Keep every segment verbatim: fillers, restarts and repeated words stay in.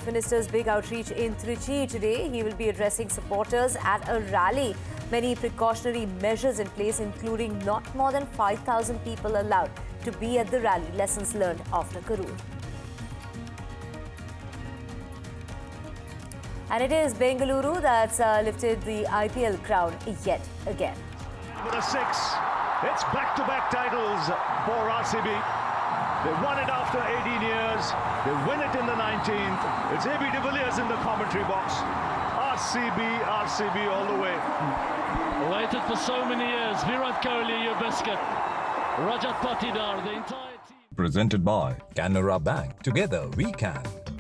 Chief Minister's big outreach in Trichy today. He will be addressing supporters at a rally. Many precautionary measures in place, including not more than five thousand people allowed to be at the rally. Lessons learned after Karur. And it is Bengaluru that's uh, lifted the I P L crown yet again. With a six, it's back-to-back titles for R C B. They won it after eighteen years. They win it in the nineteenth. It's A B de Villiers in the commentary box. R C B, R C B all the way. Waited for so many years. Virat Kohli, your biscuit. Rajat Patidar, the entire team. Presented by Canara Bank. Together we can.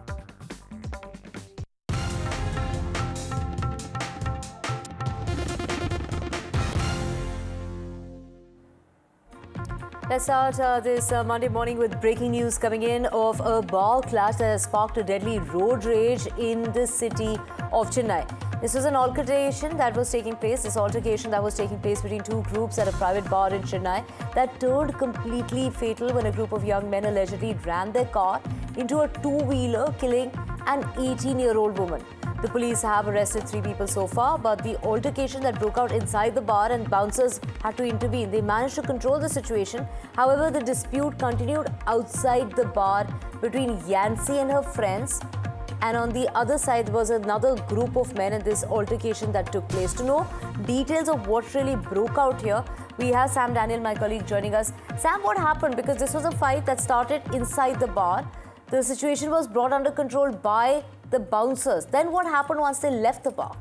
Let's start uh, this uh, Monday morning with breaking news coming in of a bar clash that has sparked a deadly road rage in the city of Chennai. This was an altercation that was taking place, this altercation that was taking place between two groups at a private bar in Chennai that turned completely fatal when a group of young men allegedly ran their car into a two-wheeler, killing an eighteen-year-old woman. The police have arrested three people so far, but the altercation that broke out inside the bar and bouncers had to intervene. They managed to control the situation. However, the dispute continued outside the bar between Yancy and her friends. And on the other side was another group of men in this altercation that took place. To know details of what really broke out here, we have Sam Daniel, my colleague, joining us. Sam, what happened? Because this was a fight that started inside the bar. The situation was brought under control by the bouncers. Then what happened once they left the bar?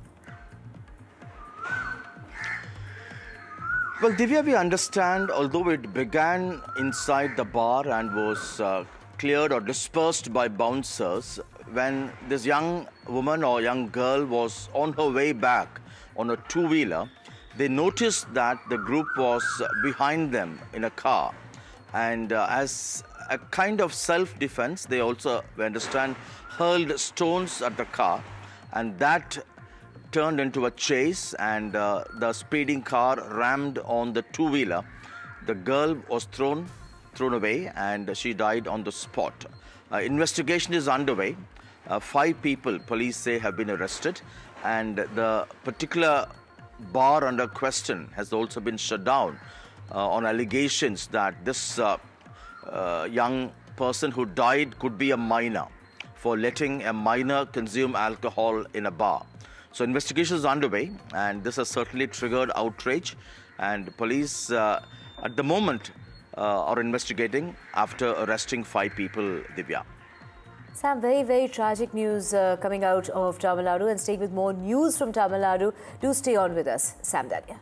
Well, Divya, we understand, although it began inside the bar and was uh, cleared or dispersed by bouncers, when this young woman or young girl was on her way back on a two-wheeler, they noticed that the group was behind them in a car. And uh, as a kind of self-defense, they also, we understand, hurled stones at the car, and that turned into a chase, and uh, the speeding car rammed on the two-wheeler. The girl was thrown, thrown away, and she died on the spot. Uh, investigation is underway. Uh, five people, police say, have been arrested, and the particular bar under question has also been shut down uh, on allegations that this uh, uh, young person who died could be a minor, for letting a minor consume alcohol in a bar. So investigation is underway, and this has certainly triggered outrage, and police uh, at the moment uh, are investigating after arresting five people, Divya. Sam, very, very tragic news uh, coming out of Tamil Nadu, and staying with more news from Tamil Nadu. Do stay on with us, Sam Daniel.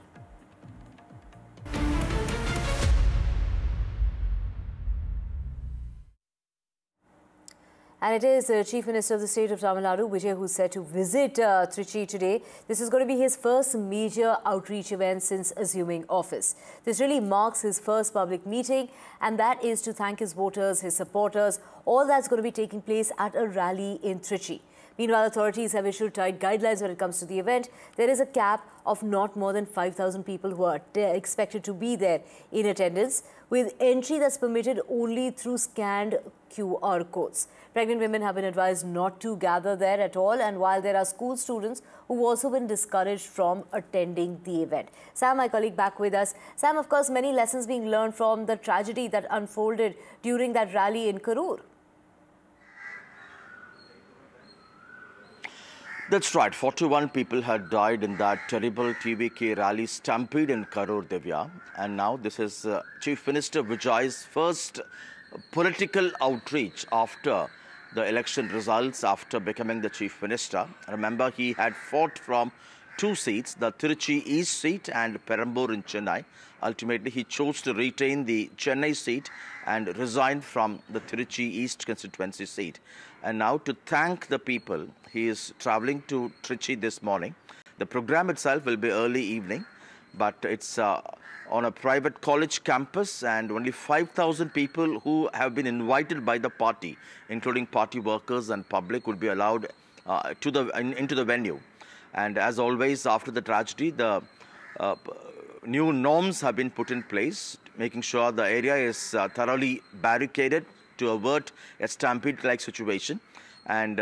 And it is the Chief Minister of the state of Tamil Nadu, Vijay, who's set to visit uh, Trichy today. This is going to be his first major outreach event since assuming office. This really marks his first public meeting, and that is to thank his voters, his supporters. All that's going to be taking place at a rally in Trichy. Meanwhile, authorities have issued tight guidelines when it comes to the event. There is a cap of not more than five thousand people who are expected to be there in attendance, with entry that's permitted only through scanned Q R codes. Pregnant women have been advised not to gather there at all, and while there are school students who've also been discouraged from attending the event. Sam, my colleague, back with us. Sam, of course, many lessons being learned from the tragedy that unfolded during that rally in Karur. That's right. forty-one people had died in that terrible T V K rally stampede in Karur, Divya. And now this is uh, Chief Minister Vijay's first political outreach after the election results, after becoming the Chief Minister. Remember, he had fought from two seats, the Trichy East seat and Perambur in Chennai. Ultimately, he chose to retain the Chennai seat and resign from the Trichy East constituency seat. And now, to thank the people, he is traveling to Trichy this morning. The program itself will be early evening, but it's uh, on a private college campus, and only five thousand people who have been invited by the party, including party workers and public, would be allowed uh, to the in, into the venue. And as always, after the tragedy, the uh, new norms have been put in place, making sure the area is uh, thoroughly barricaded to avert a stampede-like situation. And